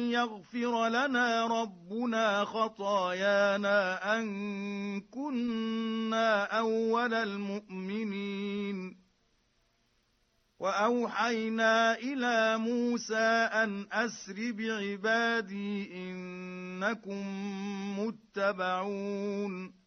يغفر لنا ربنا خطايانا أن كنا أول المؤمنين. وأوحينا إلى موسى أن أسر بعبادي إنكم متبعون